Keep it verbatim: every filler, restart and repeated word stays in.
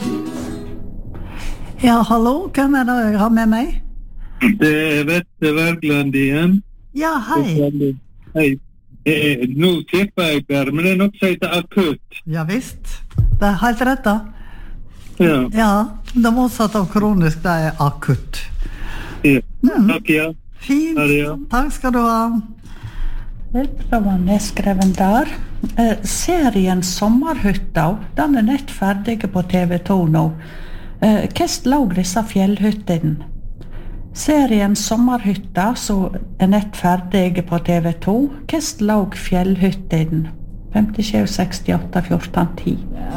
Ja, hallo, hvem er det jeg har med meg? Det er Vette Wergeland igjen. Ja, hei. Hei. Eh, nå tipper jeg der, men det er noe som heter akutt. Ja visst, det er helt rett da. Ja. Ja, det motsatte av kronisk, det er akutt. Ja. Mm. Takk, ja. Fint, Ha det, ja. takk skal du ha. Det var nedskreven der. Eh, serien Sommerhytta, den er nett ferdig på T V to nå. Eh, Hvordan lå disse fjellhyttene? Serien Sommerhytta, som er nett ferdig på T V to, hvordan lå fjellhyttene? femtisju sekstiåtte fjorten ti.